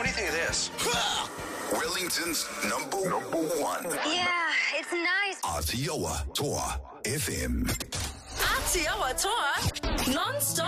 What do you think of this? Wellington's number one. Yeah, it's nice. Aotearoa Toa FM. Aotearoa Toa, non-stop.